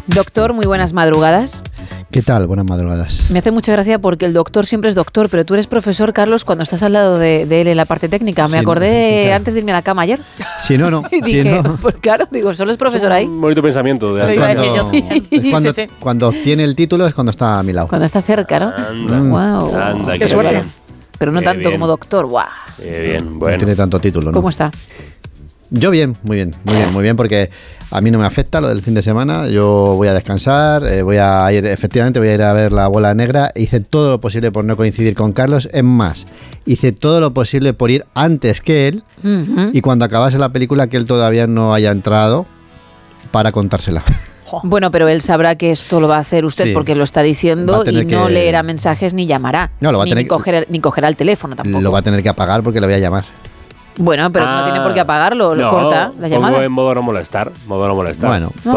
Doctor, muy buenas madrugadas. ¿Qué tal? Buenas madrugadas. Me hace mucha gracia porque el doctor siempre es doctor, pero tú eres profesor, Carlos, cuando estás al lado de él en la parte técnica. Me acordé claro. antes de irme a la cama ayer. Si no, no. Y dije, Si no. pues claro, digo, solo es profesor ahí. Un bonito pensamiento. Es cuando, Sí. cuando tiene el título es cuando está a mi lado. Cuando está cerca, ¿no? Anda, Wow. anda, Qué suerte. bien. Pero no Qué tanto bien. como doctor. Guau. Bien, No bueno. tiene tanto título, ¿no? ¿Cómo está? Yo bien, muy bien, porque a mí no me afecta lo del fin de semana. Yo voy a descansar, voy a ir a ver La Bola Negra. Hice todo lo posible por no coincidir con Carlos. Es más, hice todo lo posible por ir antes que él Ujú. y cuando acabase la película que él todavía no haya entrado para contársela. Bueno, pero él sabrá que esto lo va a hacer usted Sí. porque lo está Va diciendo a tener y no que- leerá mensajes ni llamará. No, lo va a tener que- ni cogerá el teléfono tampoco. Lo va a tener que apagar porque le voy a llamar. Bueno, pero no tiene por qué apagarlo, lo No, corta la llamada. Pongo en modo no molestar. Bueno.